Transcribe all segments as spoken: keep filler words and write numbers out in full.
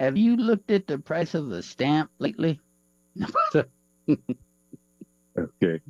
Have you looked at the price of a stamp lately? Okay.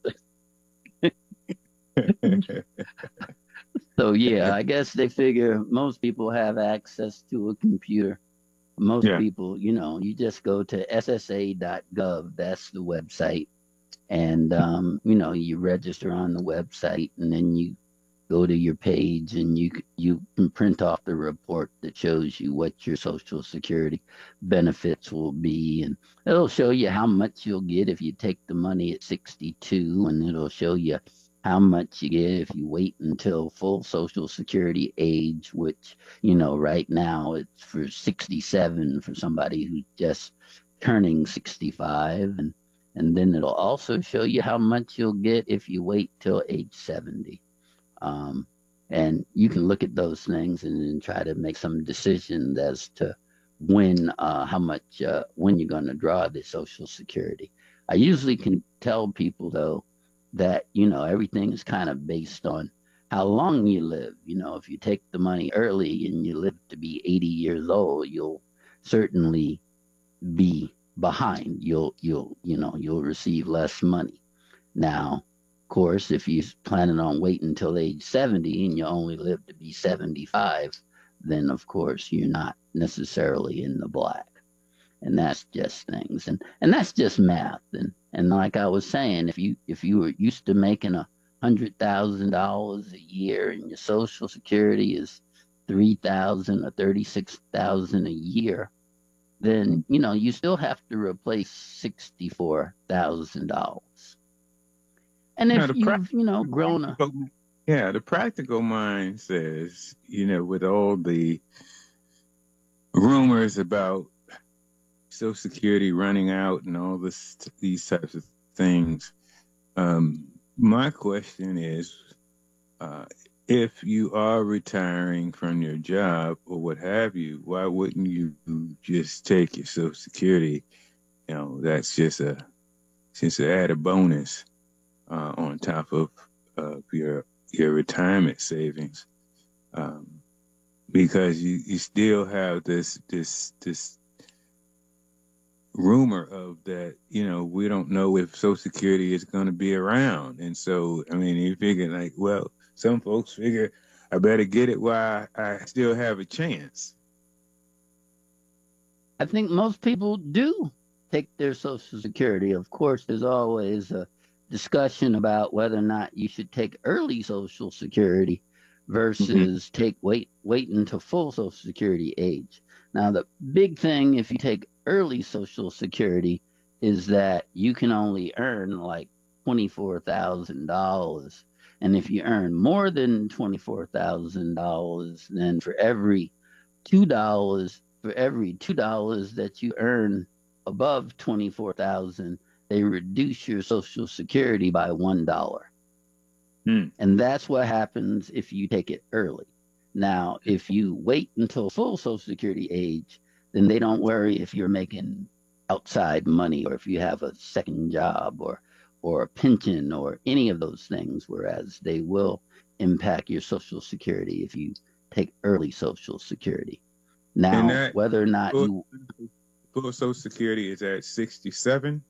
So yeah, I guess they figure most people have access to a computer. Most Yeah. people, you know, you just go to S S A dot gov. That's the website, and um, you know, you register on the website, and then you go to your page, and you c- you can print off the report that shows you what your Social Security benefits will be, and it'll show you how much you'll get if you take the money at sixty-two, and it'll show you how much you get if you wait until full Social Security age, which, you know, right now it's for sixty-seven for somebody who's just turning sixty-five, and and then it'll also show you how much you'll get if you wait till age seventy. Um, and you can look at those things and then try to make some decisions as to when, uh, how much, uh, when you're going to draw the Social Security. I usually can tell people though that, you know, everything is kind of based on how long you live. You know, if you take the money early and you live to be eighty years old, you'll certainly be behind. You'll, you'll, you know, you'll receive less money. Now, of course, if you're planning on waiting until age seventy and you only live to be seventy-five, then of course you're not necessarily in the black. And that's just things. And and that's just math. And and like I was saying, if you if you were used to making a hundred thousand dollars a year and your social security is three thousand or thirty six thousand a year, then you know you still have to replace sixty four thousand dollars. And Now if the you've, you know, practical, grown a, yeah, the practical mind says, you know, with all the rumors about Social Security running out and all this, these types of things, um, my question is, uh, if you are retiring from your job or what have you, why wouldn't you just take your Social Security? You know, that's just a just an added bonus uh, on top of uh, your your retirement savings, um, because you, you still have this this this rumor of that, you know, we don't know if Social Security is going to be around, and so I mean, you figure like, well, some folks figure I better get it while I still have a chance. I think most people do take their Social Security. Of course, there's always a discussion about whether or not you should take early Social Security Mm-hmm. versus take wait wait until full Social Security age. Now, the big thing if you take early Social Security is that you can only earn like twenty four thousand dollars, and if you earn more than twenty four thousand dollars, then for every two dollars for every two dollars that you earn above twenty four thousand, they reduce your Social Security by one dollar, Mm. and that's what happens if you take it early. Now, if you wait until full Social Security age, then they don't worry if you're making outside money or if you have a second job or or a pension or any of those things. Whereas they will impact your Social Security if you take early Social Security. And Now, that whether or not full, you, full Social Security is at sixty-seven.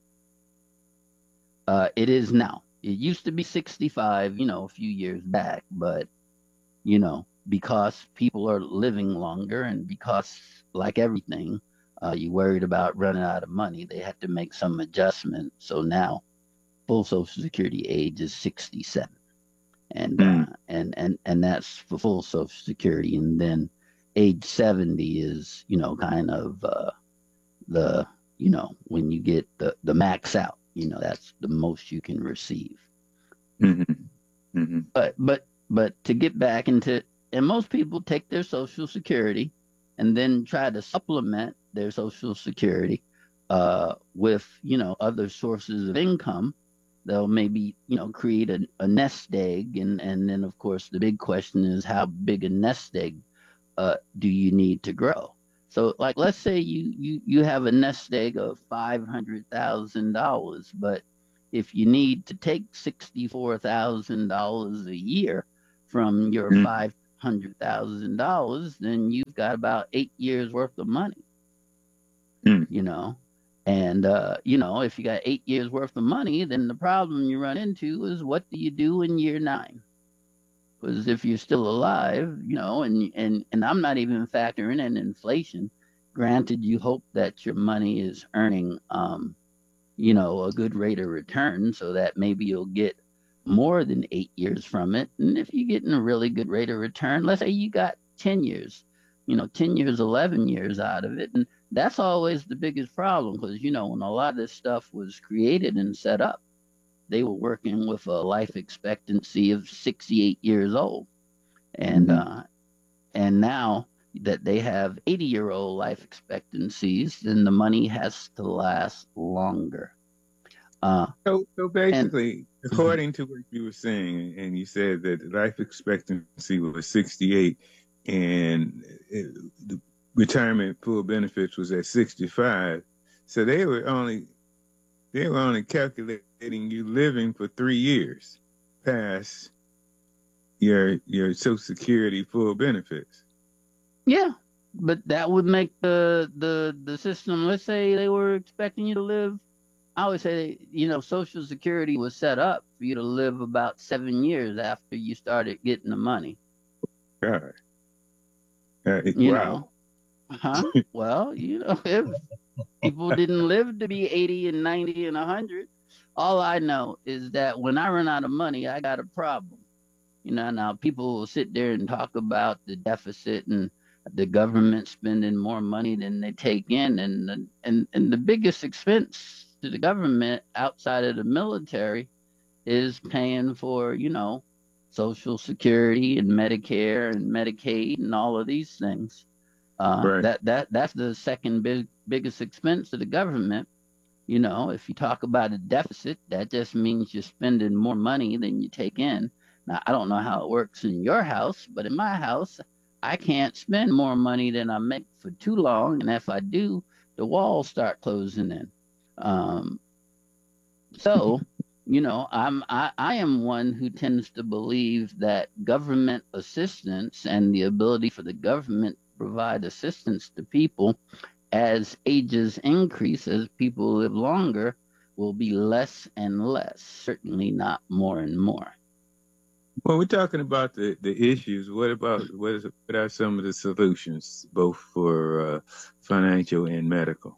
uh, it is now. It used to be sixty-five, you know, a few years back, but, you know, because people are living longer and because, like everything, uh, you worried about running out of money, they had to make some adjustment. So now full Social Security age is sixty-seven. And, Mm. uh, and, and, and that's for full Social Security. And then age seventy is, you know, kind of, uh, the you know when you get the the max out, you know that's the most you can receive. Mm-hmm. Mm-hmm. But but but to get back into, and most people take their Social Security and then try to supplement their Social Security uh with, you know other sources of income. They'll maybe, you know create a, a nest egg, and and then of course the big question is, how big a nest egg uh, do you need to grow? So, like, let's say you you you have a nest egg of five hundred thousand dollars, but if you need to take sixty four thousand dollars a year from your Mm-hmm. five hundred thousand dollars, then you've got about eight years worth of money. Mm. you know. And, uh, you know, if you got eight years worth of money, then the problem you run into is what do you do in year nine? Because if you're still alive, you know, and, and, and I'm not even factoring in inflation. Granted, you hope that your money is earning, um, you know, a good rate of return so that maybe you'll get more than eight years from it. And if you're getting a really good rate of return, let's say you got ten years, you know, ten years, eleven years out of it. And that's always the biggest problem because, you know, when a lot of this stuff was created and set up, they were working with a life expectancy of sixty-eight years old. And, Mm-hmm. uh, and now that they have eighty year old life expectancies, then the money has to last longer. Uh, So, so and basically, according to what you were saying, and you said that life expectancy was sixty-eight, and it, the retirement full benefits was at sixty-five. So they were only they were only calculating you living for three years past your your Social Security full benefits. yeah, but that would make the the the system. Let's say they were expecting you to live. I always say, you know, Social Security was set up for you to live about seven years after you started getting the money. God, uh, You wow. know, huh? Well, you know, if people didn't live to be eighty and ninety and one hundred, all I know is that when I run out of money, I got a problem. You know, now people will sit there and talk about the deficit and the government spending more money than they take in, and and and the biggest expense to the government outside of the military is paying for, you know, Social Security and Medicare and Medicaid and all of these things. Uh, Right. that that that's the second big biggest expense to the government. You know, if you talk about a deficit, that just means you're spending more money than you take in. Now, I don't know how it works in your house, but in my house, I can't spend more money than I make for too long. And if I do, the walls start closing in. Um, so, you know, I'm I, I am one who tends to believe that government assistance and the ability for the government to provide assistance to people as ages increase, as people live longer, will be less and less, certainly not more and more. Well, we're talking about the, the issues. What about what is what are some of the solutions, both for uh, financial and medical?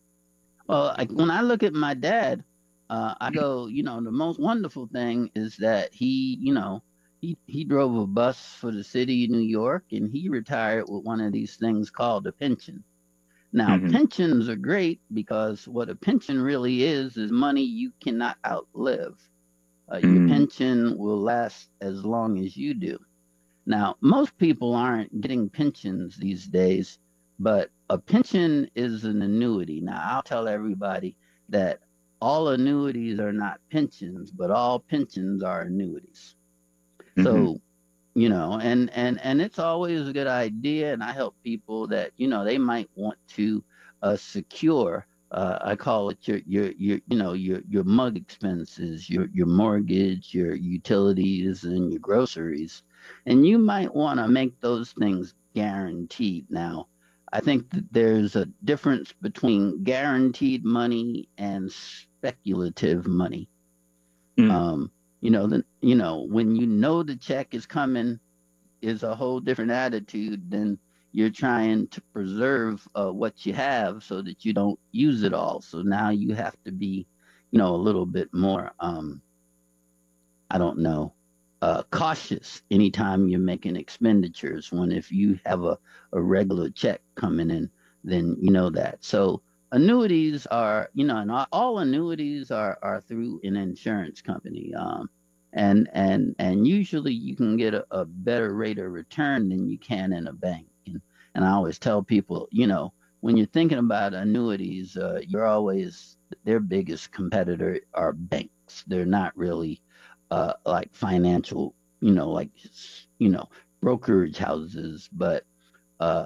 Well, I, when I look at my dad, uh, I go, you know, the most wonderful thing is that he, you know, he, he drove a bus for the city of New York and he retired with one of these things called a pension. Now, Hmm. pensions are great because what a pension really is is money you cannot outlive. Uh, your Mm. pension will last as long as you do. Now, most people aren't getting pensions these days, but a pension is an annuity. Now, I'll tell everybody that all annuities are not pensions, but all pensions are annuities. Hmm. So, you know, and and and it's always a good idea, and I help people that, you know, they might want to uh, secure, uh, I call it your your your you know your your mug expenses, your your mortgage, your utilities, and your groceries, and you might want to make those things guaranteed. Now, I think that there's a difference between guaranteed money and speculative money. Mm. Um, you know, the, you know, when you know the check is coming is a whole different attitude than you're trying to preserve uh, what you have so that you don't use it all. So now you have to be, you know, a little bit more, um, I don't know, uh, cautious anytime you're making expenditures. When if you have a, a regular check coming in, then you know that. So annuities are, you know, and all, all annuities are are through an insurance company. Um, and and and usually you can get a, a better rate of return than you can in a bank. And and I always tell people, you know, when you're thinking about annuities, uh, you're always their biggest competitor are banks. They're not really uh, like financial, you know, like you know, brokerage houses, but uh,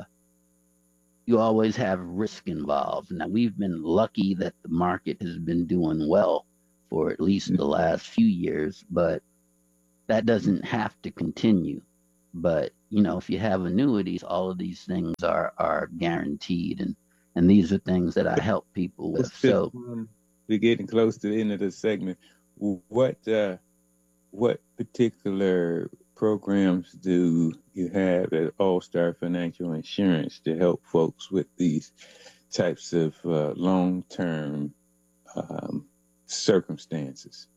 you always have risk involved. Now we've been lucky that the market has been doing well for at least the last few years, but that doesn't have to continue. But you know, if you have annuities, all of these things are are guaranteed, and And these are things that I help people with. So we're getting close to the end of the segment. What uh, what particular programs do you have at All Star Financial Insurance to help folks with these types of uh, long-term um, circumstances?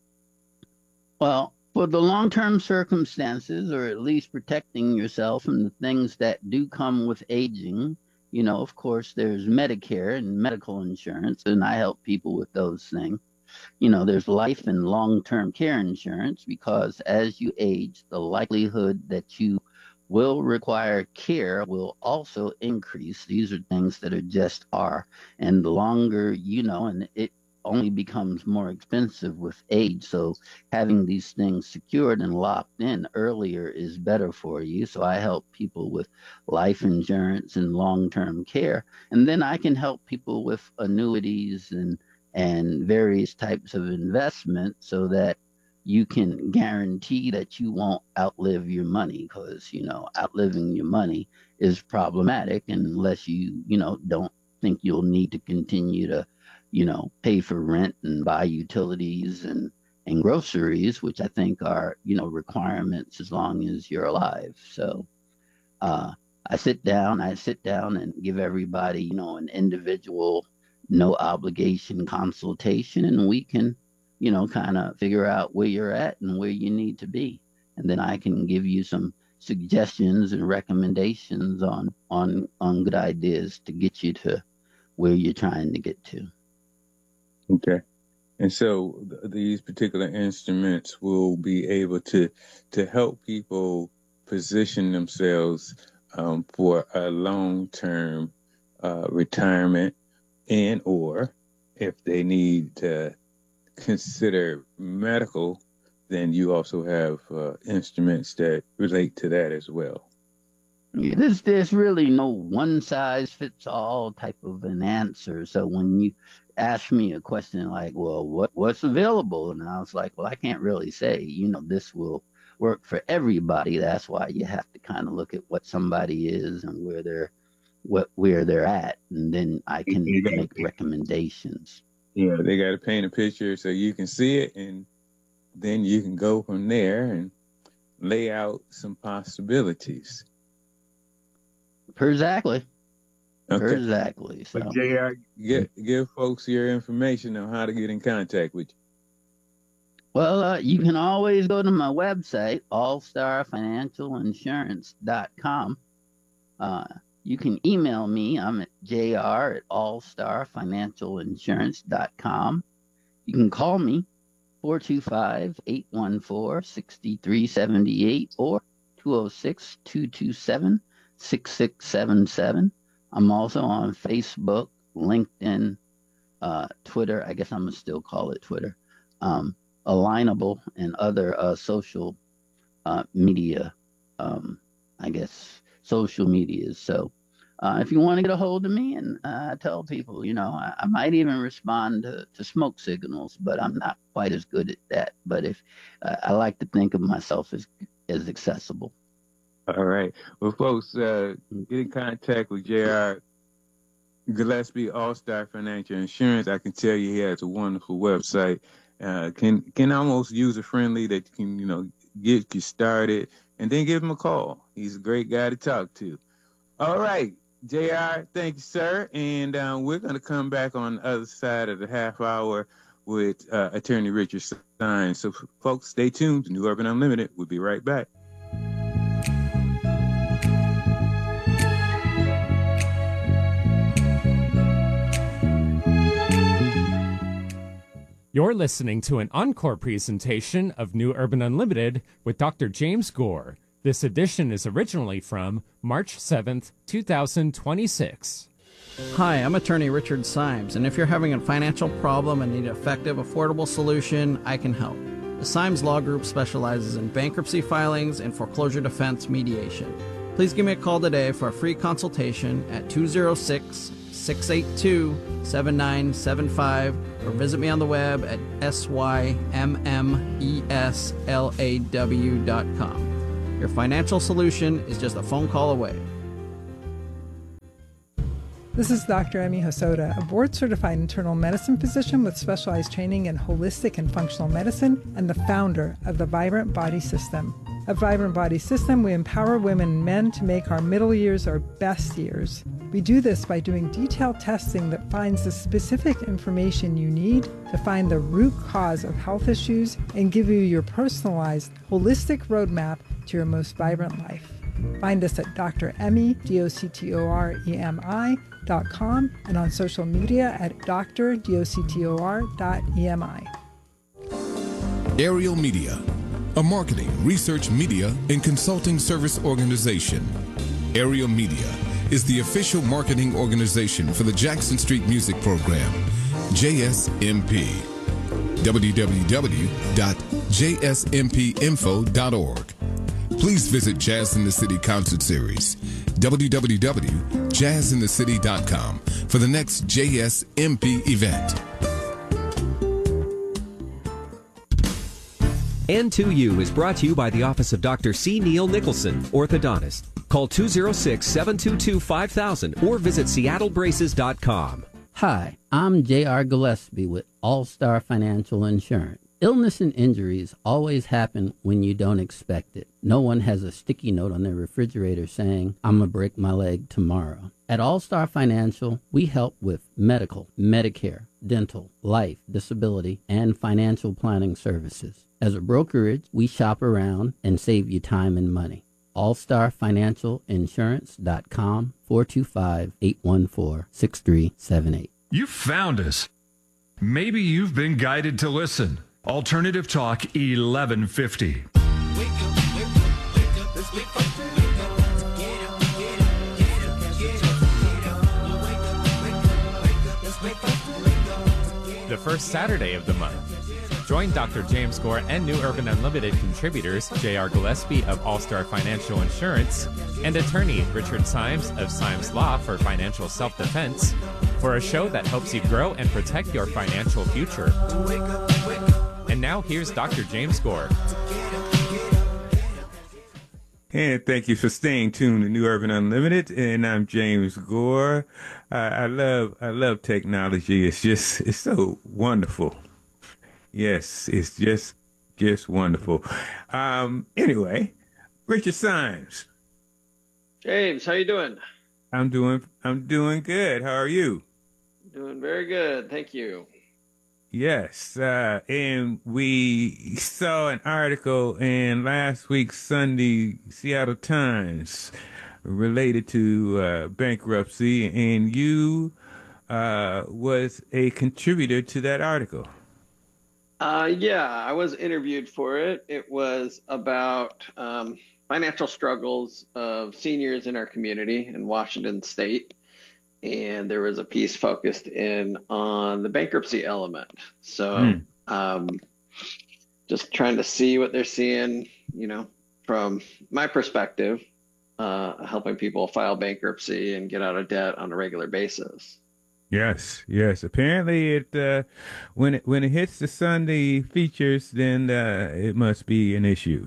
Well, for the long-term circumstances, or at least protecting yourself from the things that do come with aging, you know, of course, there's Medicare and medical insurance, and I help people with those things. You know, there's life and long-term care insurance, because as you age, the likelihood that you will require care will also increase. These are things that are just are. And the longer, you know, and it only becomes more expensive with age. So having these things secured and locked in earlier is better for you. So I help people with life insurance and long-term care. And then I can help people with annuities and and various types of investments, so that you can guarantee that you won't outlive your money, because, you know, outliving your money is problematic unless you, you know, don't think you'll need to continue to, you know, pay for rent and buy utilities and, and groceries, which I think are, you know, requirements as long as you're alive. So uh, I sit down, I sit down and give everybody, you know, an individual, no obligation consultation, and we can, you know, kind of figure out where you're at and where you need to be. And then I can give you some suggestions and recommendations on, on, on good ideas to get you to where you're trying to get to. Okay. And so th- these particular instruments will be able to, to help people position themselves um, for a long-term uh, retirement, and or if they need to consider medical, then you also have uh, instruments that relate to that as well. Yeah, there's, there's really no one size fits all type of an answer. So when you ask me a question like, well, what, what's available? And I was like, well, I can't really say, you know, this will work for everybody. That's why you have to kind of look at what somebody is and where they're what where they're at, and then I can make recommendations. Yeah, they got to paint a picture so you can see it, and then you can go from there and lay out some possibilities. Exactly. Okay. Exactly. So, but J R, get, give folks your information on how to get in contact with you. Well, uh, you can always go to my website, all star financial insurance dot com. Uh, You can email me. I'm at J R at all star financial insurance dot com. You can call me, four two five, eight one four, six three seven eight or two oh six, two two seven, six six seven seven. I'm also on Facebook, LinkedIn, uh, Twitter. I guess I'm going to still call it Twitter. Um, Alignable and other uh, social uh, media, um, I guess, social medias. So uh, if you want to get a hold of me, and uh, I tell people, you know, I, I might even respond to, to smoke signals, but I'm not quite as good at that. But if uh, I like to think of myself as as accessible. All right. Well, folks, uh, get in contact with J R Gillespie, All Star Financial Insurance. I can tell you he has a wonderful website. Uh, can can almost user friendly that can, you know, get you started, and then give him a call. He's a great guy to talk to. All right, J R, thank you, sir. And um, we're going to come back on the other side of the half hour with uh, Attorney Richard Symes. So, folks, stay tuned. New Urban Unlimited. We'll be right back. You're listening to an encore presentation of New Urban Unlimited with Doctor James Gore. This edition is originally from March seventh, two thousand twenty-six. Hi, I'm attorney Richard Symes, and if you're having a financial problem and need an effective, affordable solution, I can help. The Symes Law Group specializes in bankruptcy filings and foreclosure defense mediation. Please give me a call today for a free consultation at two oh six, six eight two, seven nine seven five or visit me on the web at symmesslaw dot com. Your financial solution is just a phone call away. This is Doctor Emmy Hosoda, a board-certified internal medicine physician with specialized training in holistic and functional medicine and the founder of the Vibrant Body System. At Vibrant Body System, we empower women and men to make our middle years our best years. We do this by doing detailed testing that finds the specific information you need to find the root cause of health issues and give you your personalized, holistic roadmap to your most vibrant life. Find us at Doctor Emmy, D O C T O R E M I, dot com, and on social media at Doctor D O C T O R dot E M I. Ariel Media, a marketing, research, media, and consulting service organization. Ariel Media is the official marketing organization for the Jackson Street Music Program, J S M P. w w w dot j s m p info dot org. Please visit Jazz in the City Concert Series, w w w dot jazz in the city dot com, for the next J S M P event. N two U is brought to you by the office of Doctor C. Neil Nicholson, orthodontist. Call two oh six, seven two two, five thousand or visit seattle braces dot com. Hi, I'm J R Gillespie with All Star Financial Insurance. Illness and injuries always happen when you don't expect it. No one has a sticky note on their refrigerator saying, I'm going to break my leg tomorrow. At All Star Financial, we help with medical, Medicare, dental, life, disability, and financial planning services. As a brokerage, we shop around and save you time and money. all star financial insurance dot com, four two five, eight one four, six three seven eight. You found us. Maybe you've been guided to listen. Alternative Talk eleven fifty. The first Saturday of the month. Join Doctor James Gore and New Urban Unlimited contributors J R Gillespie of All Star Financial Insurance and attorney Richard Symes of Symes Law for Financial Self-Defense for a show that helps you grow and protect your financial future. And now here's Doctor James Gore. And thank you for staying tuned to New Urban Unlimited. And I'm James Gore. Uh, I love I love technology. It's just it's so wonderful. Yes, it's just just wonderful. Um, anyway, Richard Symes. James, how you doing? I'm doing I'm doing good. How are you? Doing very good, thank you. Yes, uh, and we saw an article in last week's Sunday Seattle Times related to uh, bankruptcy, and you uh, was a contributor to that article. Uh, yeah, I was interviewed for it. It was about um, financial struggles of seniors in our community in Washington State. And there was a piece focused in on the bankruptcy element. So mm. um, just trying to see what they're seeing, you know, from my perspective, uh, helping people file bankruptcy and get out of debt on a regular basis. Yes, yes. Apparently, it uh, when it when it hits the Sunday features, then uh, it must be an issue.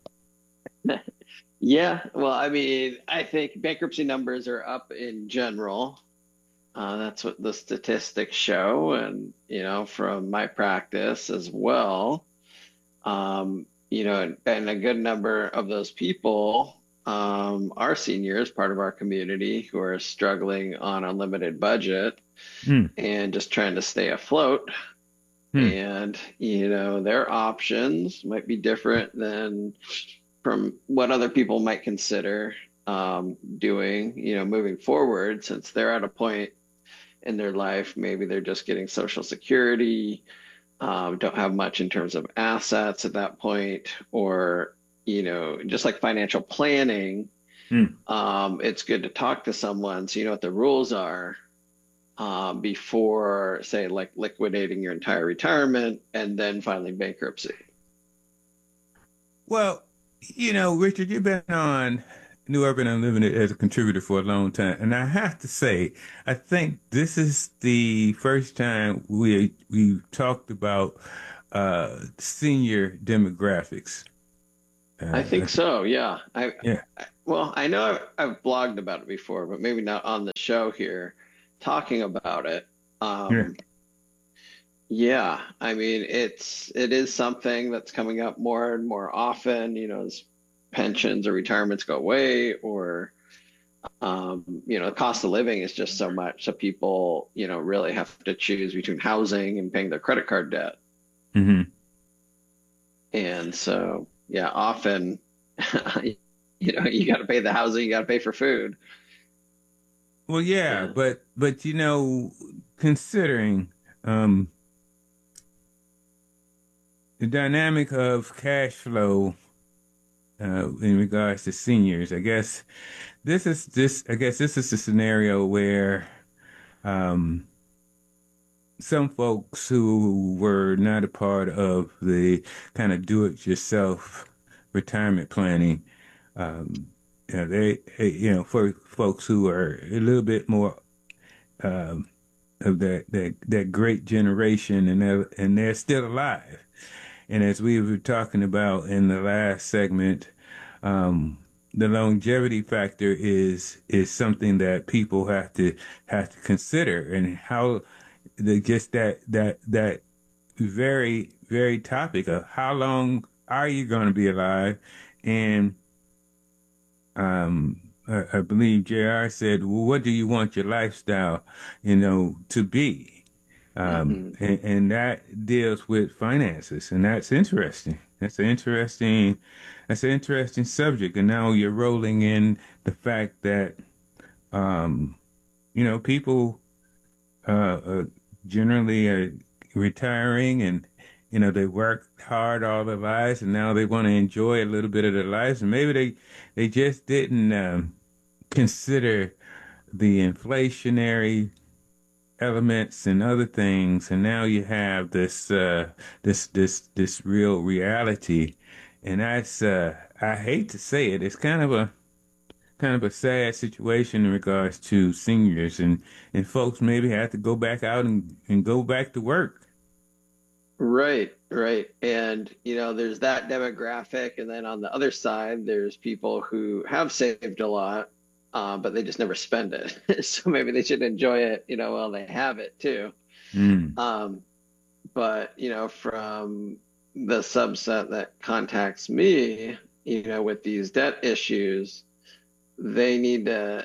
Yeah, well, I mean, I think bankruptcy numbers are up in general. Uh, that's what the statistics show, and you know, from my practice as well. Um, you know, and, and a good number of those people um, are seniors, part of our community, who are struggling on a limited budget. Mm. And just trying to stay afloat. Mm. And, you know, their options might be different than from what other people might consider um, doing, you know, moving forward, since they're at a point in their life, maybe they're just getting Social Security, um, don't have much in terms of assets at that point, or, you know, just like financial planning, mm. um, it's good to talk to someone so you know what the rules are. Um, before, say, like liquidating your entire retirement and then filing bankruptcy. Well, you know, Richard, you've been on New Urban Unlimited as a contributor for a long time, and I have to say, I think this is the first time we we talked about uh, senior demographics. Uh, I think so. Yeah. I, yeah. I, well, I know I've, I've blogged about it before, but maybe not on the show here. talking about it. Um, Yeah. yeah, I mean, it's it is something that's coming up more and more often, you know, as pensions or retirements go away, or um, you know, the cost of living is just so much. So people, you know, really have to choose between housing and paying their credit card debt. Mm-hmm. And so, yeah, often, you know, you got to pay the housing, you got to pay for food. Well, yeah, Yeah. but but you know, considering um, the dynamic of cash flow uh, in regards to seniors, I guess this is this. I guess this is a scenario where um, some folks who were not a part of the kind of do-it-yourself retirement planning, um, you know, they, they, you know, for folks who are a little bit more um, of that that that great generation, and they're, and they're still alive. And as we were talking about in the last segment, um, the longevity factor is is something that people have to have to consider, and how the just that that that very very topic of how long are you going to be alive, and um. I, I believe J R said, well, what do you want your lifestyle, you know, to be? Um, Mm-hmm. and, and that deals with finances, and that's interesting. That's an interesting, that's an interesting subject. And now you're rolling in the fact that, um, you know, people uh, uh, generally are retiring, and you know they worked hard all their lives, and now they want to enjoy a little bit of their lives, and maybe they they just didn't um, consider the inflationary elements and other things, and now you have this uh, this this this real reality, and that's uh, I hate to say it, it's kind of a kind of a sad situation in regards to seniors, and and folks maybe have to go back out and, and go back to work. Right, right. And, you know, there's that demographic. And then on the other side, there's people who have saved a lot, uh, but they just never spend it. So maybe they should enjoy it, you know, while they have it too. Mm. Um, but, you know, from the subset that contacts me, you know, with these debt issues, they need to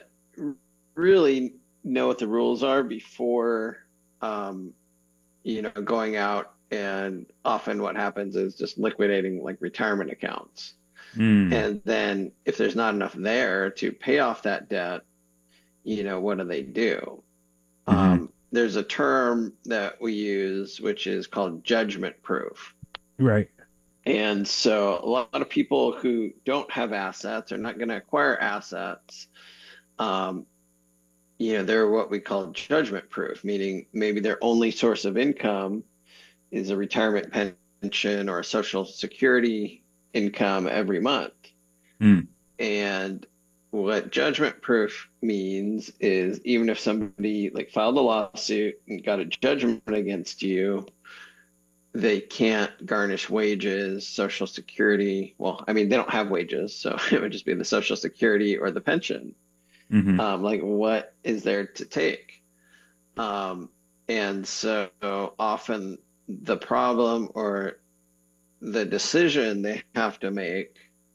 really know what the rules are before, um, you know, going out. And often what happens is just liquidating like retirement accounts. Mm. And then if there's not enough there to pay off that debt, you know, what do they do? Mm-hmm. Um, there's a term that we use, which is called judgment proof. Right. And so a lot of people who don't have assets are not going to acquire assets. Um, you know, they're what we call judgment proof, meaning maybe their only source of income is a retirement pension or a social security income every month. Mm. And what judgment proof means is even if somebody like filed a lawsuit and got a judgment against you, they can't garnish wages, social security. Well, I mean, they don't have wages, so it would just be the social security or the pension. Mm-hmm. Um, like, what is there to take? Um, and so often the problem or the decision they have to make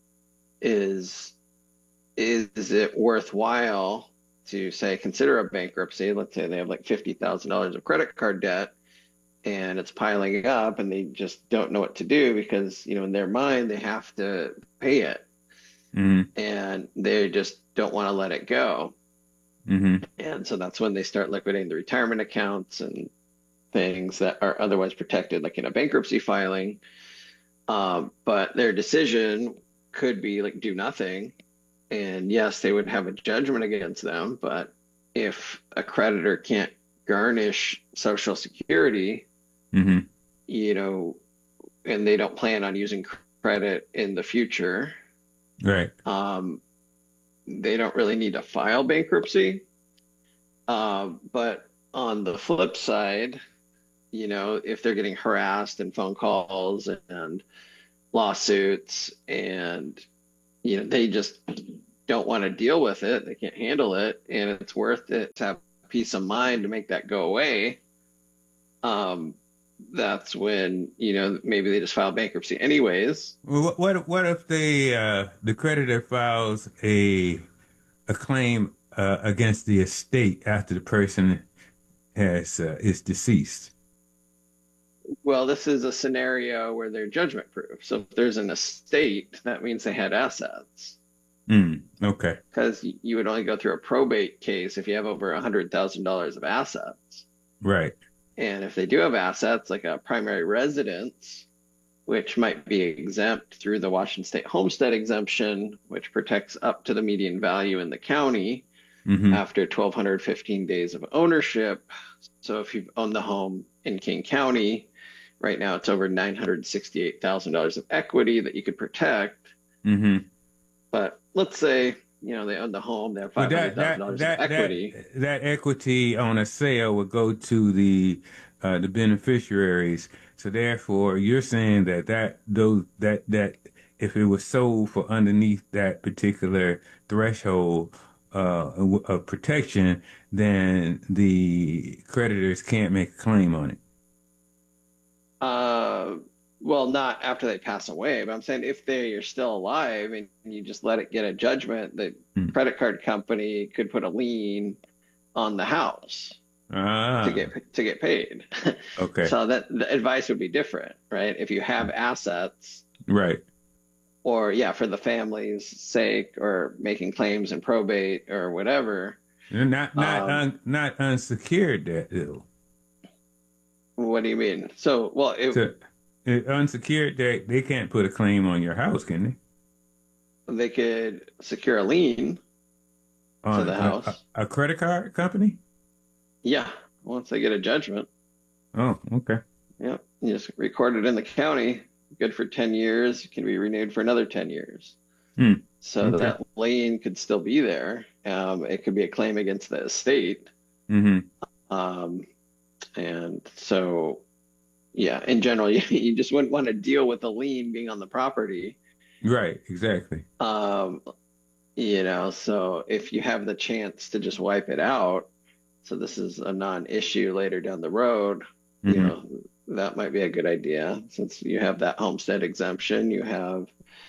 is, is it worthwhile to say, consider a bankruptcy? Let's say they have like fifty thousand dollars of credit card debt and it's piling up and they just don't know what to do because, you know, in their mind, they have to pay it. Mm-hmm. And they just don't want to let it go. Mm-hmm. And so that's when they start liquidating the retirement accounts and things that are otherwise protected, like in a bankruptcy filing. Um, but their decision could be like do nothing. And yes, they would have a judgment against them. But if a creditor can't garnish Social Security, Mm-hmm. you know, and they don't plan on using credit in the future, Right. um, they don't really need to file bankruptcy. Um, but on the flip side, you know, if they're getting harassed and phone calls and lawsuits and, you know, they just don't want to deal with it, they can't handle it, and it's worth it to have peace of mind to make that go away, um, that's when, you know, maybe they just file bankruptcy anyways. Well, what what, what if they uh, the creditor files a a claim uh, against the estate after the person has uh, is deceased? Well, this is a scenario where they're judgment proof. So if there's an estate, that means they had assets. Mm, okay. Because you would only go through a probate case if you have over one hundred thousand dollars of assets. Right. And if they do have assets, like a primary residence, which might be exempt through the Washington State Homestead exemption, which protects up to the median value in the county mm-hmm. after one thousand two hundred fifteen days of ownership. So if you've owned the home in King County, right now it's over nine hundred sixty-eight thousand dollars of equity that you could protect. Mm-hmm. But let's say, you know, they own the home, they have five hundred thousand dollars that, that, of equity. That, that equity on a sale would go to the uh, the beneficiaries. So therefore, you're saying that that those that that if it was sold for underneath that particular threshold uh, of protection, then the creditors can't make a claim on it. Uh. Well, not after they pass away, but I'm saying if they are still alive and you just let it get a judgment, the hmm. credit card company could put a lien on the house ah. to get to get paid. Okay. So that the advice would be different, right? If you have assets, right? Or yeah, for the family's sake, or making claims in probate or whatever. Not not um, un, not unsecured debt, though. What do you mean? So well, it. So, unsecured, they they can't put a claim on your house, can they? They could secure a lien on to the house. A, a credit card company? Yeah, once they get a judgment. Oh, okay. Yeah, you just record it in the county. Good for ten years. It can be renewed for another ten years. Hmm. So okay. that lien could still be there. Um, it could be a claim against the estate. Mm-hmm. Um, and so. Yeah, in general, you, you just wouldn't want to deal with the lien being on the property. Right, exactly. Um, you know, so if you have the chance to just wipe it out, so this is a non-issue later down the road, mm-hmm. you know, that might be a good idea. Since you have that homestead exemption, you have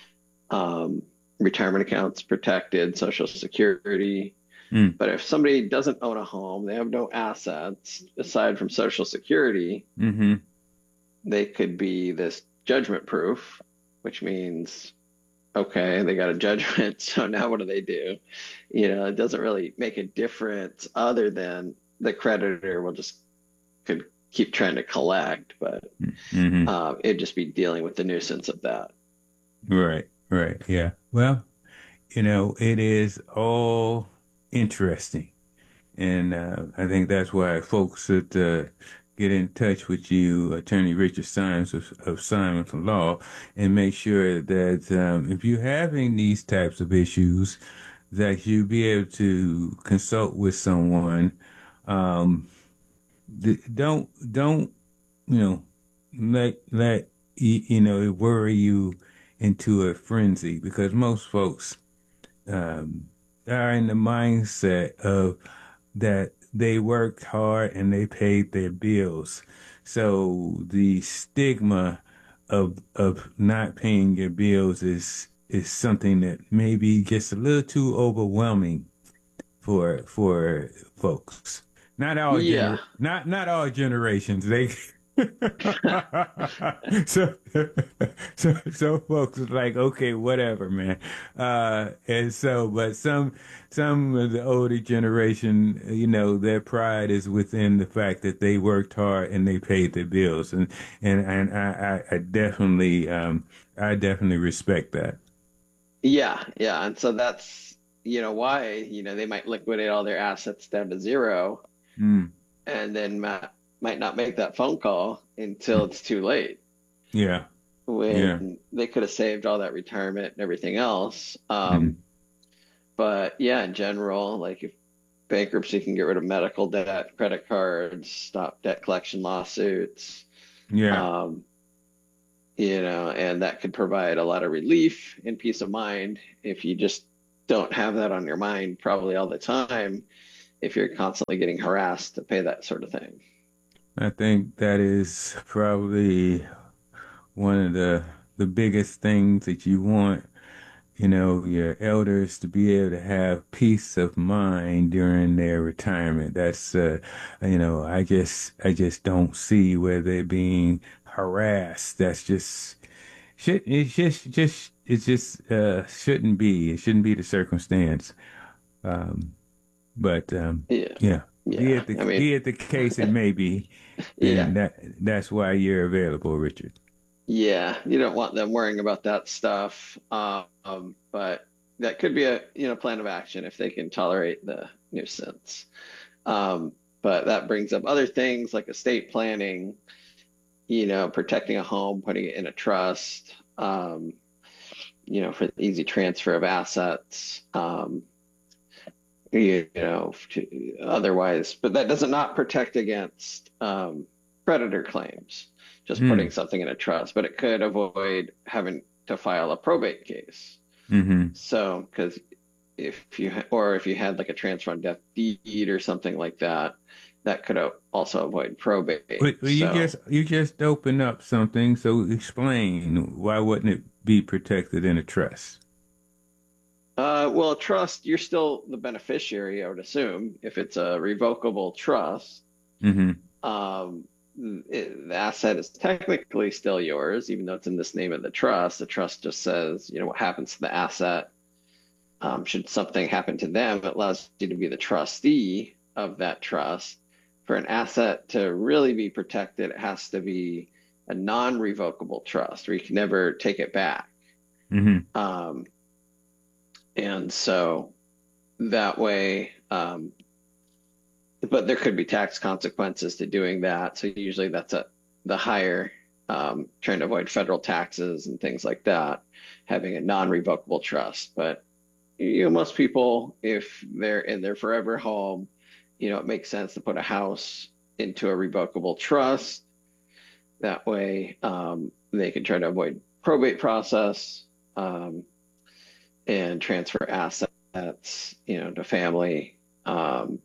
um, retirement accounts protected, Social Security. Mm. But if somebody doesn't own a home, they have no assets aside from Social Security, mm-hmm. they could be this judgment proof, which means, okay, they got a judgment. So now what do they do? You know, it doesn't really make a difference other than the creditor will just could keep trying to collect, but mm-hmm. um, it'd just be dealing with the nuisance of that. Right, right. Yeah. Well, you know, it is all interesting. And uh, I think that's why folks should uh, get in touch with you, Attorney Richard Symes of, of Symes Law, and make sure that um, if you're having these types of issues, that you be able to consult with someone. Um, don't don't you know let let you know it worry you into a frenzy, because most folks um, are in the mindset of that they worked hard and they paid their bills. So the stigma of of not paying your bills is is something that maybe gets a little too overwhelming for for folks. Not all yeah. gener- not not all generations. They so, so, so folks are like, okay, whatever, man. Uh, and so, but some, some of the older generation, you know, their pride is within the fact that they worked hard and they paid their bills. And, and, and I, I, I definitely, um, I definitely respect that. Yeah. Yeah. And so that's, you know, why, you know, they might liquidate all their assets down to zero mm. and then ma- might not make that phone call until it's too late. Yeah. When yeah. they could have saved all that retirement and everything else. Um, mm. But yeah, in general, like if bankruptcy can get rid of medical debt, credit cards, stop debt collection lawsuits. Yeah. Um, you know, and that could provide a lot of relief and peace of mind if you just don't have that on your mind probably all the time. if you're constantly getting harassed to pay that sort of thing. I think that is probably one of the the biggest things that you want, you know, your elders to be able to have peace of mind during their retirement. That's, uh, you know, I just, I just don't see where they're being harassed. That's just, should, it's just, just, it just, uh, shouldn't be, it shouldn't be the circumstance. Um, but, um, yeah, yeah, yeah. be it the, I mean, be it the case it may be, yeah. and that, that's why you're available, Richard. Yeah, you don't want them worrying about that stuff. Um, but that could be a, you know, plan of action if they can tolerate the nuisance. Um, but that brings up other things like estate planning, you know, protecting a home, putting it in a trust, um, you know, for the easy transfer of assets, um, you, you know, to, otherwise, but that does not protect against um, creditor claims. Just Hmm. putting something in a trust, but it could avoid having to file a probate case. Mm-hmm. So, because if you ha- or if you had like a transfer on death deed or something like that, that could o- also avoid probate. Well, well, you So, just you just opened up something, so explain why wouldn't it be protected in a trust? uh, well, a trust, you're still the beneficiary, I would assume, if it's a revocable trust. Mm-hmm. Um, it, the asset is technically still yours, even though it's in this name of the trust. The trust just says, you know, what happens to the asset. Um, should something happen to them, it allows you to be the trustee of that trust. For an asset to really be protected, it has to be a non-revocable trust where you can never take it back. Mm-hmm. Um, and so that way, um, but there could be tax consequences to doing that. So usually that's a the higher, um, trying to avoid federal taxes and things like that, having a non-revocable trust. But you know, most people, if they're in their forever home, you know, it makes sense to put a house into a revocable trust. That way, um, they can try to avoid probate process, um, and transfer assets, you know, to family, um,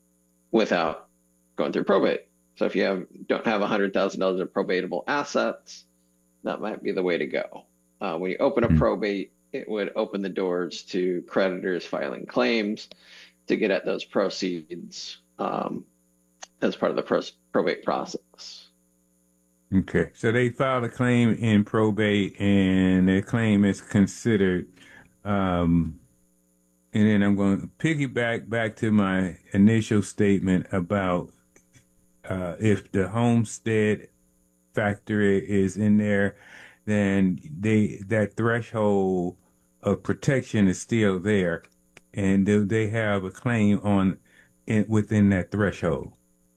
without going through probate. So if you have don't have one hundred thousand dollars of probatable assets, that might be the way to go. Uh, when you open a probate, it would open the doors to creditors filing claims to get at those proceeds, um, as part of the pro- probate process. Okay, so they filed a claim in probate, and their claim is considered. Um, and then I'm going to piggyback back to my initial statement about uh, if the homestead factor is in there, then they that threshold of protection is still there, and do they have a claim on in, within that threshold?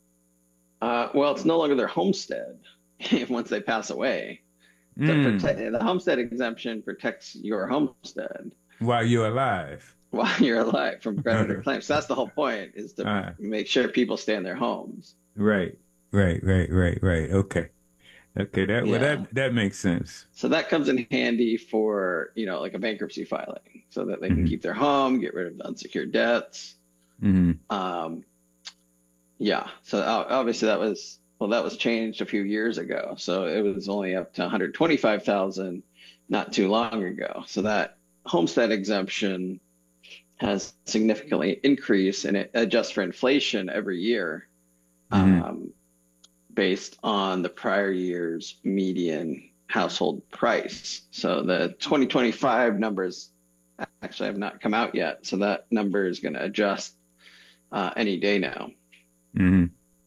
Uh, well, it's no longer their homestead once they pass away. So Mm. protect, the homestead exemption protects your homestead While you're alive. while you're alive from creditor claims. So that's the whole point, is to Uh, make sure people stay in their homes. Right, right, right, right, right. Okay, okay. That well, Yeah. that that makes sense. So that comes in handy for, you know, like a bankruptcy filing, so that they can Mhm. keep their home, get rid of the unsecured debts. Hmm. Um, yeah. So o- obviously that was, well, that was changed a few years ago. So it was only up to one hundred twenty-five thousand not too long ago. So that homestead exemption has significantly increased, and it adjusts for inflation every year, Mhm. um, based on the prior year's median household price. So the twenty twenty-five numbers actually have not come out yet. So that number is going to adjust uh, any day now. Hmm.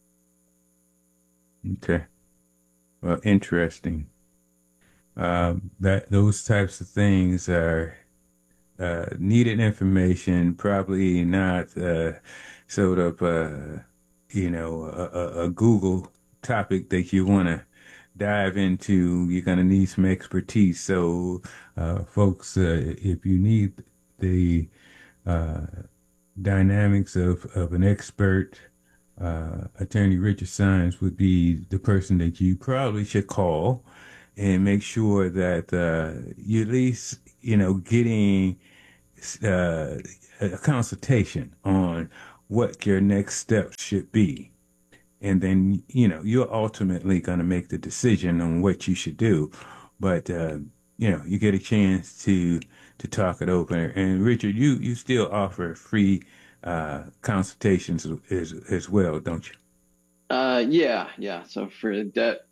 Okay. Well, interesting. Uh, that those types of things are uh, needed information. Probably not uh, sort of uh, you know a, a, a Google topic that you want to dive into. You're going to need some expertise. So, uh, folks, uh, if you need the uh, dynamics of, of an expert, uh, Attorney Richard Symes would be the person that you probably should call, and make sure that uh, you at least, you know, getting uh, a consultation on what your next step should be. And then, you know, you're ultimately going to make the decision on what you should do. But, uh, you know, you get a chance to to talk it over. And Richard, you, you still offer free uh, consultations as, as well, don't you? Uh, yeah, yeah. So for debt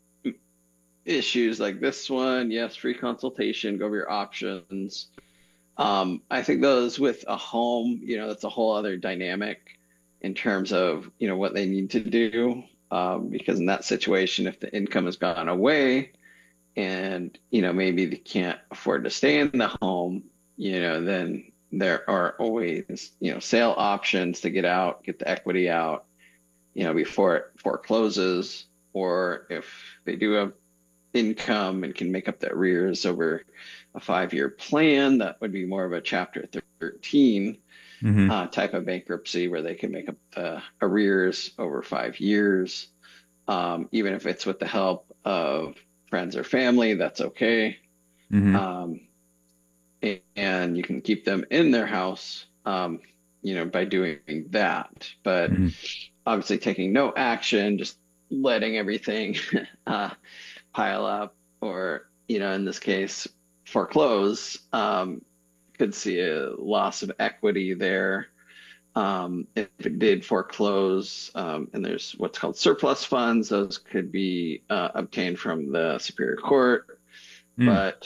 issues like this one, yes, free consultation, go over your options. Um, I think those with a home, you know, that's a whole other dynamic in terms of, you know, what they need to do. Um, because in that situation, if the income has gone away and, you know, maybe they can't afford to stay in the home, you know, then there are always, you know, sale options to get out, get the equity out, you know, before it forecloses, or if they do have income and can make up the arrears over a five-year plan, that would be more of a Chapter thirteen mm-hmm. uh, type of bankruptcy where they can make up the arrears over five years. Um, even if it's with the help of friends or family, that's okay. Mm-hmm. Um, and, and you can keep them in their house, um, you know, by doing that. But mm-hmm. obviously taking no action, just letting everything uh, pile up, or, you know, in this case, foreclose, um, could see a loss of equity there. Um, if it did foreclose, um, and there's what's called surplus funds, those could be uh, obtained from the Superior Court, mm. but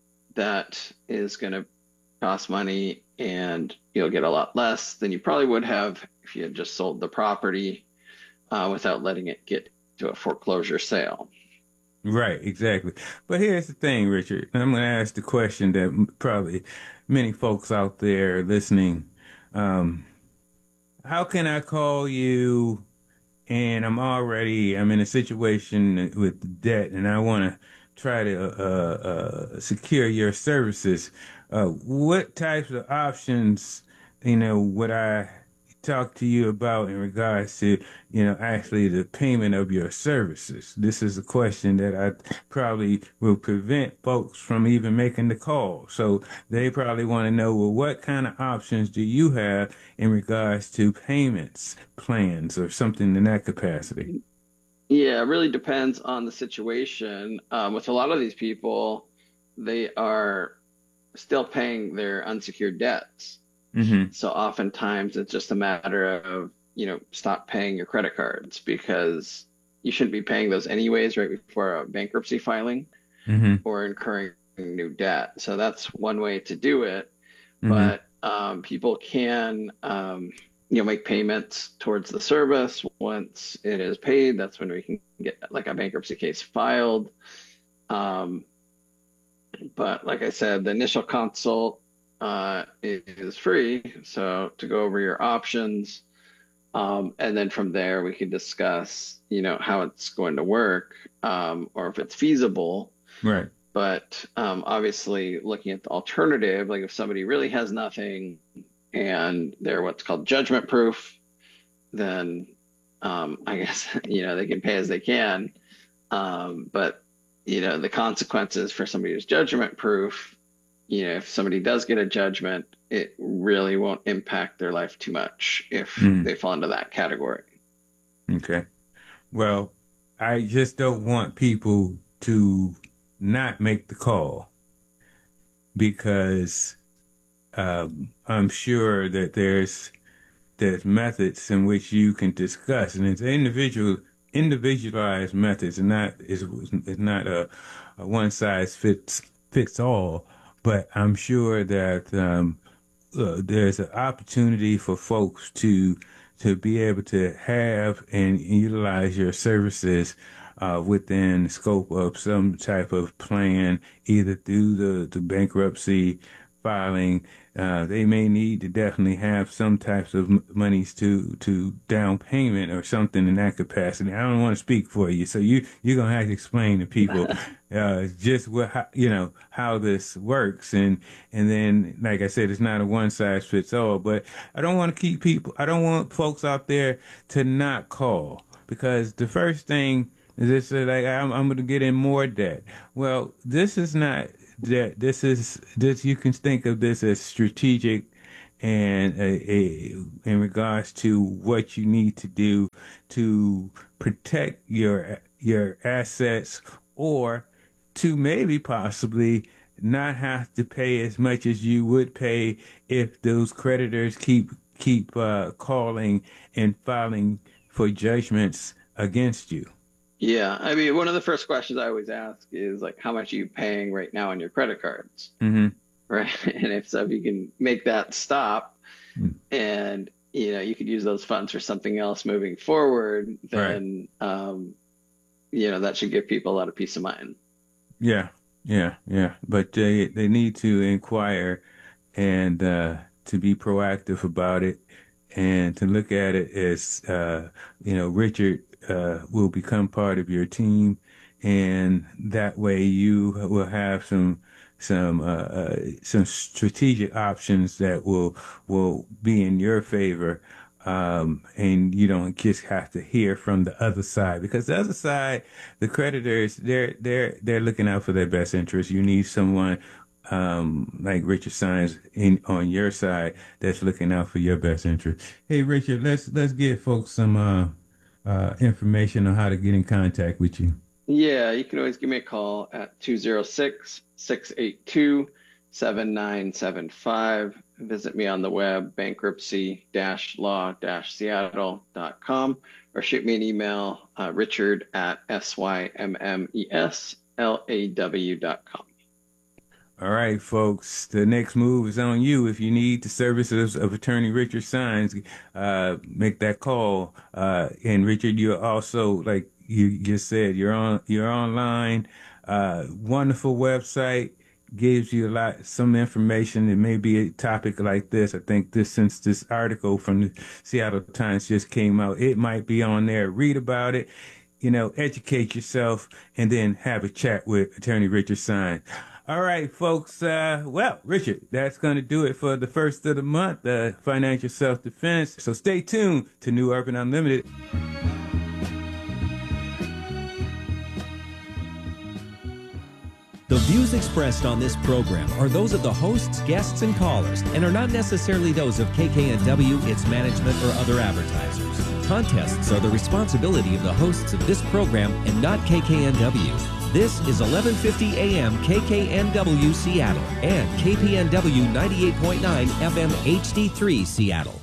that is going to cost money, and you'll get a lot less than you probably would have if you had just sold the property uh, without letting it get to a foreclosure sale. Right, exactly. But here's the thing, Richard. I'm going to ask the question that probably many folks out there listening. Um, how can I call you and I'm already, I'm in a situation with debt and I want to try to uh, uh, secure your services? Uh, what types of options, you know, would I talk to you about in regards to, you know, actually the payment of your services? This is a question that I probably will prevent folks from even making the call. So they probably want to know, well, what kind of options do you have in regards to payments plans or something in that capacity? Yeah, it really depends on the situation. Um, with a lot of these people, they are still paying their unsecured debts. Mm-hmm. So oftentimes it's just a matter of, you know, stop paying your credit cards, because you shouldn't be paying those anyways right before a bankruptcy filing, mm-hmm. or incurring new debt. So that's one way to do it. Mm-hmm. But um, people can, um, you know, make payments towards the service. Once it is paid, that's when we can get like a bankruptcy case filed. Um, but like I said, the initial consult uh, is free. So to go over your options, um, and then from there we can discuss, you know, how it's going to work, um, or if it's feasible. Right. But um, obviously looking at the alternative, like if somebody really has nothing and they're what's called judgment proof, then um, I guess, you know, they can pay as they can. Um, but, you know, the consequences for somebody who's judgment proof, you know, if somebody does get a judgment, it really won't impact their life too much if mm. they fall into that category. Okay. Well, I just don't want people to not make the call, because um, I'm sure that there's there's methods in which you can discuss, and it's individual individualized methods, and not is is not a, a one size fits fits all. But I'm sure that um, uh, there's an opportunity for folks to to be able to have and utilize your services uh, within the scope of some type of plan, either through the, the bankruptcy filing. Uh, they may need to definitely have some types of m- monies to, to down payment or something in that capacity. I don't want to speak for you, so you, you're going to have to explain to people uh, just what, how, you know, how this works. And, and then, like I said, it's not a one size fits all, but I don't want to keep people, I don't want folks out there to not call, because the first thing is this, like, I'm, I'm going to get in more debt. Well, this is not that. This is this. You can think of this as strategic and uh, uh, in regards to what you need to do to protect your your assets, or to maybe possibly not have to pay as much as you would pay if those creditors keep keep uh, calling and filing for judgments against you. Yeah, I mean, one of the first questions I always ask is like, how much are you paying right now on your credit cards? Mm-hmm. Right. And if so, if you can make that stop, mm. and you know, you could use those funds for something else moving forward, then right. um, you know, that should give people a lot of peace of mind. Yeah, yeah, yeah. But they they need to inquire and uh, to be proactive about it, and to look at it as uh, you know, Richard uh, will become part of your team, and that way you will have some. some uh, uh, some strategic options that will will be in your favor, um, and you don't just have to hear from the other side, because the other side, the creditors, they're they're they're looking out for their best interest. You need someone um, like Richard Symes in on your side that's looking out for your best interest. Hey, Richard, let's let's give folks some uh, uh, information on how to get in contact with you. Yeah, you can always give me a call at two oh six, six eight two, seven nine seven five. Visit me on the web, bankruptcy dash law dash seattle dot com, or shoot me an email, uh, richard at S Y M M E S L A W dot com. All right, folks, the next move is on you. If you need the services of attorney Richard Symes, uh, make that call. Uh, and Richard, you're also, like you just said, you're on, you're online, uh, wonderful website, gives you a lot, some information. It may be a topic like this. I think this, since this article from the Seattle Times just came out, it might be on there. Read about it, you know, educate yourself, and then have a chat with attorney Richard Symes. All right, folks. Uh, well, Richard, that's going to do it for the first of the month, uh, Financial Self-Defense. So stay tuned to New Urban Unlimited. The views expressed on this program are those of the hosts, guests, and callers, and are not necessarily those of K K N W, its management, or other advertisers. Contests are the responsibility of the hosts of this program and not K K N W. This is eleven fifty A M K K N W Seattle and K P N W ninety-eight point nine F M H D three Seattle.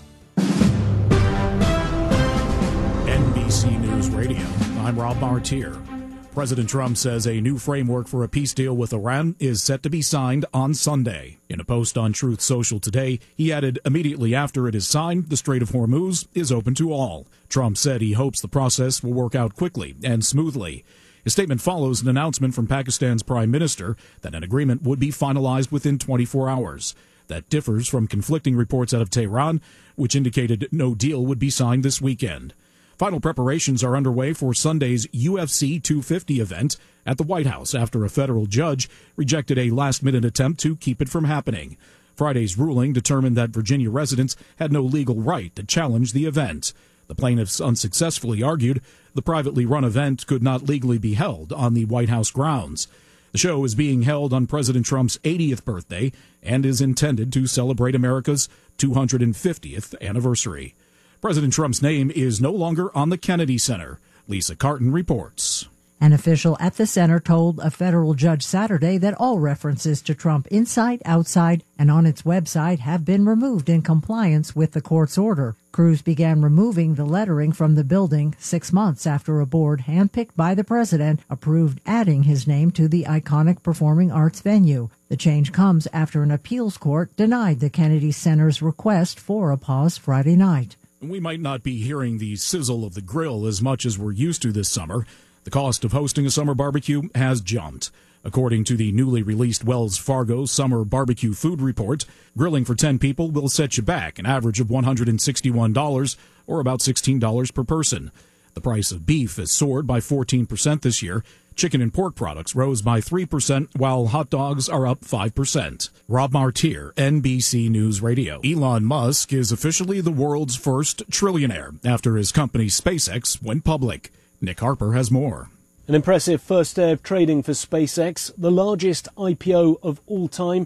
N B C News Radio. I'm Rob Martier. President Trump says a new framework for a peace deal with Iran is set to be signed on Sunday. In a post on Truth Social today, he added, immediately after it is signed, the Strait of Hormuz is open to all. Trump said he hopes the process will work out quickly and smoothly. His statement follows an announcement from Pakistan's prime minister that an agreement would be finalized within twenty-four hours. That differs from conflicting reports out of Tehran, which indicated no deal would be signed this weekend. Final preparations are underway for Sunday's U F C two fifty event at the White House after a federal judge rejected a last-minute attempt to keep it from happening. Friday's ruling determined that Virginia residents had no legal right to challenge the event. The plaintiffs unsuccessfully argued the privately run event could not legally be held on the White House grounds. The show is being held on President Trump's eightieth birthday and is intended to celebrate America's two hundred fiftieth anniversary. President Trump's name is no longer on the Kennedy Center. Lisa Carton reports. An official at the center told a federal judge Saturday that all references to Trump inside, outside, and on its website have been removed in compliance with the court's order. Crews began removing the lettering from the building six months after a board handpicked by the president approved adding his name to the iconic performing arts venue. The change comes after an appeals court denied the Kennedy Center's request for a pause Friday night. We might not be hearing the sizzle of the grill as much as we're used to this summer. The cost of hosting a summer barbecue has jumped. According to the newly released Wells Fargo Summer Barbecue Food Report, grilling for ten people will set you back an average of one hundred sixty-one dollars, or about sixteen dollars per person. The price of beef has soared by fourteen percent this year. Chicken and pork products rose by three percent, while hot dogs are up five percent. Rob Martier, N B C News Radio. Elon Musk is officially the world's first trillionaire after his company SpaceX went public. Nick Harper has more. An impressive first day of trading for SpaceX, the largest I P O of all time,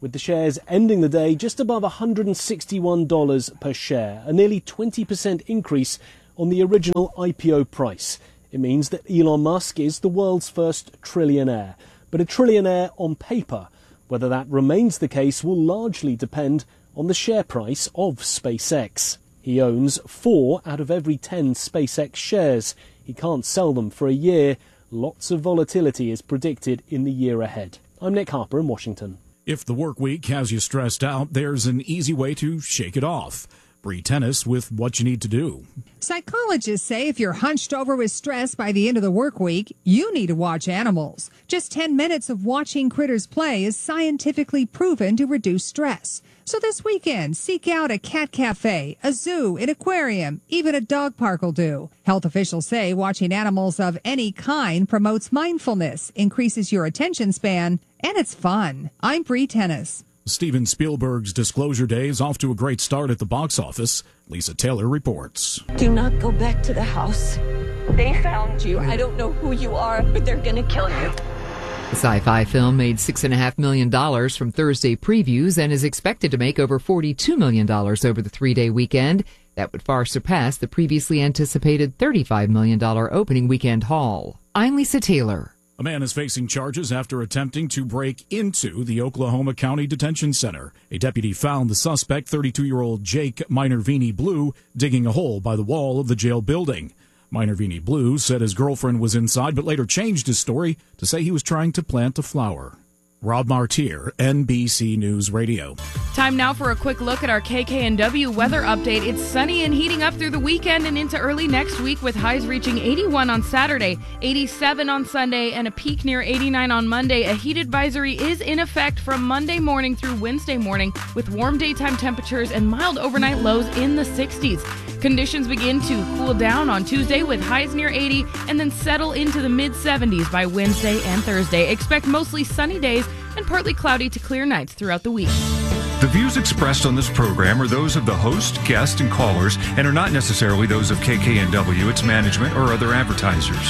with the shares ending the day just above one hundred sixty-one dollars per share, a nearly twenty percent increase on the original I P O price. It means that Elon Musk is the world's first trillionaire, but a trillionaire on paper. Whether that remains the case will largely depend on the share price of SpaceX. He owns four out of every ten SpaceX shares. He can't sell them for a year. Lots of volatility is predicted in the year ahead. I'm Nick Harper in Washington. If the work week has you stressed out, there's an easy way to shake it off. Bree Tennis with what you need to do. Psychologists say if you're hunched over with stress by the end of the work week, you need to watch animals. Just ten minutes of watching critters play is scientifically proven to reduce stress. So this weekend, seek out a cat cafe, a zoo, an aquarium, even a dog park will do. Health officials say watching animals of any kind promotes mindfulness, increases your attention span, and it's fun. I'm Bree Tennis. Steven Spielberg's Disclosure Day is off to a great start at the box office. Lisa Taylor reports. Do not go back to the house. They found you. I don't know who you are, but they're going to kill you. The sci-fi film made six point five million dollars from Thursday previews and is expected to make over forty-two million dollars over the three-day weekend. That would far surpass the previously anticipated thirty-five million dollars opening weekend haul. I'm Lisa Taylor. A man is facing charges after attempting to break into the Oklahoma County Detention Center. A deputy found the suspect, thirty-two-year-old Jake Minervini Blue, digging a hole by the wall of the jail building. Minervini Blue said his girlfriend was inside, but later changed his story to say he was trying to plant a flower. Rob Martier, N B C News Radio. Time now for a quick look at our K K N W weather update. It's sunny and heating up through the weekend and into early next week with highs reaching eighty-one on Saturday, eighty-seven on Sunday, and a peak near eighty-nine on Monday. A heat advisory is in effect from Monday morning through Wednesday morning with warm daytime temperatures and mild overnight lows in the sixties. Conditions begin to cool down on Tuesday with highs near eighty and then settle into the mid seventies by Wednesday and Thursday. Expect mostly sunny days and partly cloudy to clear nights throughout the week. The views expressed on this program are those of the host, guest, and callers and are not necessarily those of K K N W, its management, or other advertisers.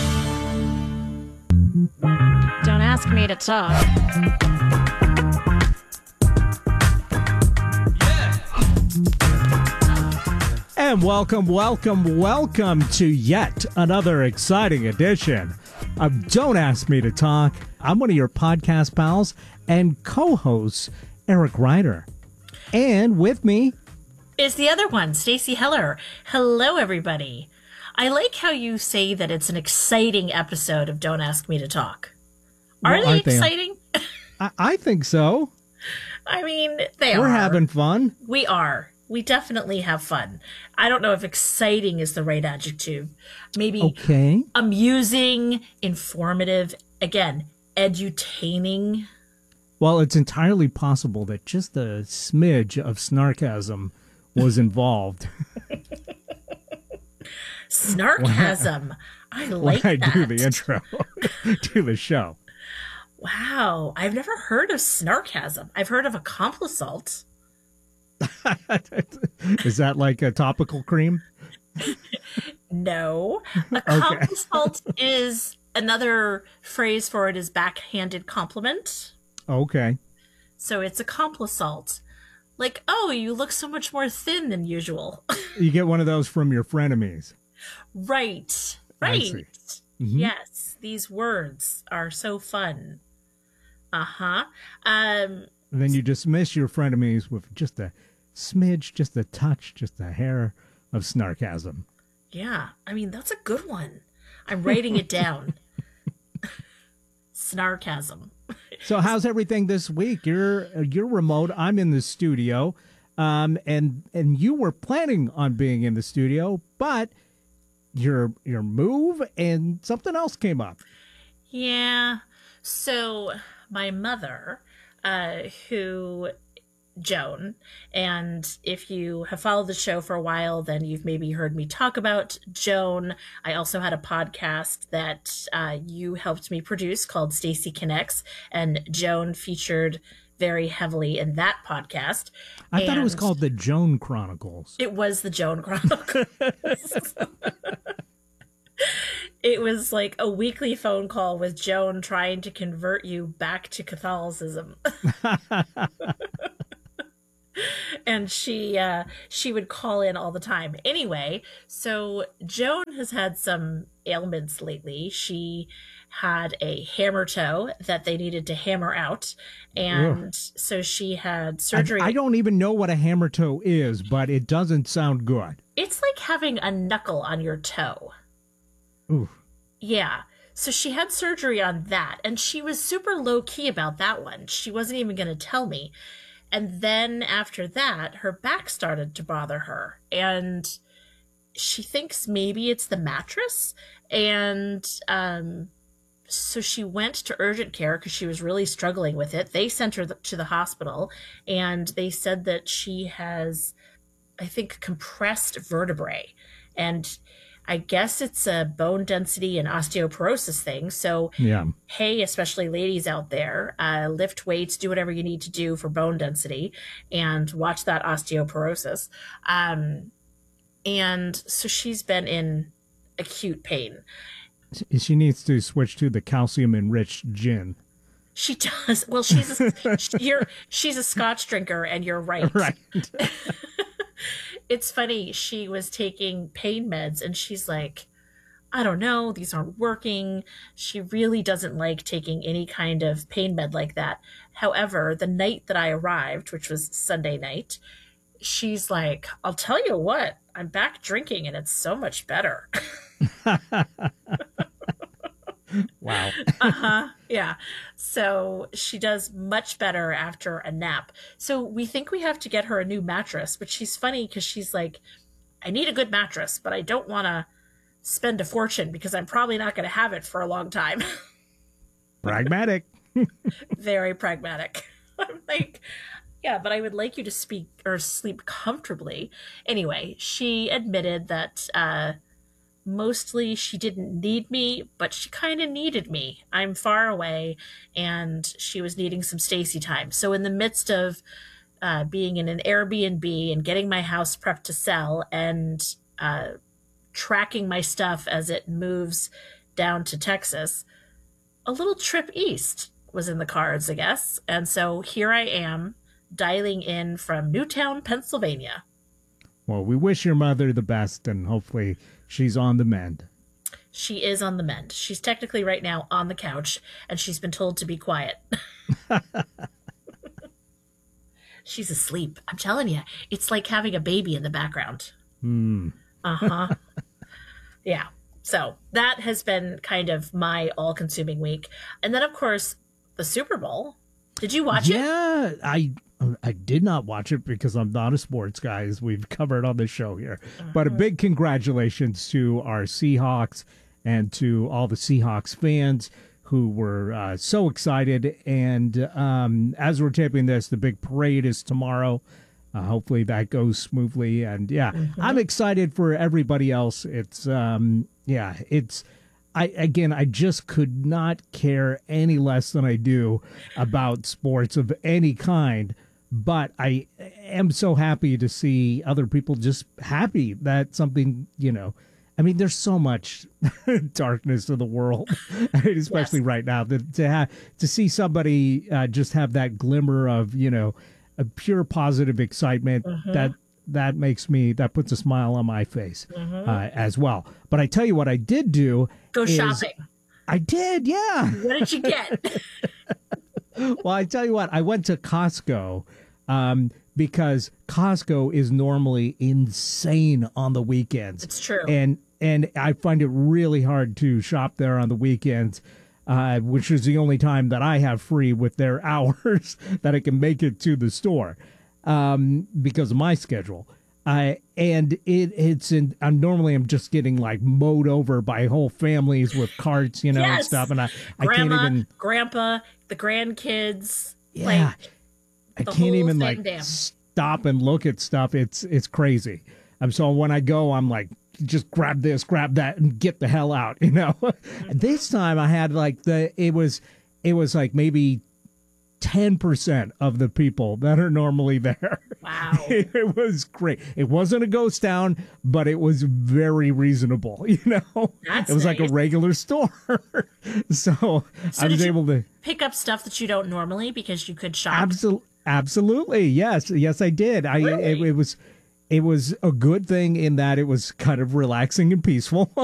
Don't ask me to talk. And welcome, welcome, welcome to yet another exciting edition of Don't Ask Me to Talk. I'm one of your podcast pals and co-hosts, Eric Ryder. And with me is the other one, Stacey Heller. Hello, everybody. I like how you say that it's an exciting episode of Don't Ask Me to Talk. Are well, they exciting? They? I, I think so. I mean, they We're are. We're having fun. We are. We definitely have fun. I don't know if exciting is the right adjective. Maybe okay. Amusing, informative, again, edutaining. Well, it's entirely possible that just a smidge of snarkasm was involved. Snarkasm. I like when I that. do the intro to the show. Wow. I've never heard of snarkasm. I've heard of a complisalt. Is that like a topical cream? No. A complisalt okay. is another phrase for it is backhanded compliment. Okay. So it's a complisalt. Like, oh, you look so much more thin than usual. You get one of those from your frenemies. Right. Right. Mm-hmm. Yes. These words are so fun. Uh-huh. Um, and then you dismiss your frenemies with just a smidge, just a touch, just a hair of snarkasm. Yeah. I mean, that's a good one. I'm writing it down. Snarkasm. So how's everything this week? You're you're remote. I'm in the studio, um, and and you were planning on being in the studio, but your your move and something else came up. Yeah. So my mother, uh, who. Joan, and if you have followed the show for a while, then you've maybe heard me talk about Joan. I also had a podcast that uh, you helped me produce called Stacey Connects, and Joan featured very heavily in that podcast. I and thought it was called the Joan Chronicles. It was the Joan Chronicles. It was like a weekly phone call with Joan trying to convert you back to Catholicism. And she uh, she would call in all the time. Anyway, so Joan has had some ailments lately. She had a hammer toe that they needed to hammer out. And Ugh. so she had surgery. I, I don't even know what a hammer toe is, but it doesn't sound good. It's like having a knuckle on your toe. Ooh. Yeah. So she had surgery on that, and she was super low key about that one. She wasn't even going to tell me. And then after that, her back started to bother her, and she thinks maybe it's the mattress. And um, so she went to urgent care because she was really struggling with it. They sent her to the hospital, and they said that she has, I think, compressed vertebrae. And I guess it's a bone density and osteoporosis thing. So, yeah. Hey, especially ladies out there, uh, lift weights, do whatever you need to do for bone density, and watch that osteoporosis. Um, and so she's been in acute pain. She needs to switch to the calcium-enriched gin. She does. Well, she's a, you're, she's a Scotch drinker, and you're right. Right. It's funny, she was taking pain meds and she's like, I don't know, these aren't working. She really doesn't like taking any kind of pain med like that. However, the night that I arrived, which was Sunday night, she's like, I'll tell you what, I'm back drinking and it's so much better. Wow. Uh-huh. Yeah. So she does much better after a nap. So we think we have to get her a new mattress, but she's funny because she's like, I need a good mattress, but I don't want to spend a fortune because I'm probably not going to have it for a long time. Pragmatic. Very pragmatic. I'm like, yeah, but I would like you to speak or sleep comfortably. Anyway, she admitted that, uh, mostly she didn't need me, but she kind of needed me. I'm far away, and she was needing some Stacy time. So in the midst of uh, being in an Airbnb and getting my house prepped to sell and uh, tracking my stuff as it moves down to Texas, a little trip east was in the cards, I guess. And so here I am, dialing in from Newtown, Pennsylvania. Well, we wish your mother the best, and hopefully she's on the mend. She is on the mend. She's technically right now on the couch, and she's been told to be quiet. She's asleep. I'm telling you, it's like having a baby in the background. Hmm. Uh-huh. Yeah. So that has been kind of my all-consuming week. And then, of course, the Super Bowl. Did you watch yeah, it? Yeah, I I did not watch it because I'm not a sports guy, as we've covered on the show here. Uh-huh. But a big congratulations to our Seahawks and to all the Seahawks fans who were uh, so excited. And um, as we're taping this, the big parade is tomorrow. Uh, hopefully that goes smoothly. And yeah, mm-hmm. I'm excited for everybody else. It's, um, yeah, it's, I, again, I just could not care any less than I do about sports of any kind. But I am so happy to see other people just happy that something, you know, I mean, there's so much darkness in the world, especially yes. right now, that to have, to see somebody uh, just have that glimmer of, you know, a pure positive excitement, mm-hmm. that that makes me, that puts a smile on my face mm-hmm. uh, as well. But I tell you what I did do. Go is, shopping. I did, yeah. What did you get? Well, I tell you what, I went to Costco. Um, because Costco is normally insane on the weekends. It's true. And and I find it really hard to shop there on the weekends, uh, which is the only time that I have free with their hours that I can make it to the store um, because of my schedule. Uh, and it it's in, I'm normally I'm just getting like mowed over by whole families with carts, you know, yes. and stuff. And I, Grandma, I can't even. Grandpa, the grandkids. Yeah. Like, I can't even like damn. stop and look at stuff. It's it's crazy. Um, so when I go, I'm like, just grab this, grab that, and get the hell out. You know. Mm-hmm. This time I had like the it was it was like maybe ten percent of the people that are normally there. Wow. It was great. It wasn't a ghost town, but it was very reasonable. You know, That's it was nice. like a regular store. so, So I was did you able to pick up stuff that you don't normally because you could shop. absolutely, absolutely. Yes. Yes, I did. I, it, it was, it was a good thing in that it was kind of relaxing and peaceful.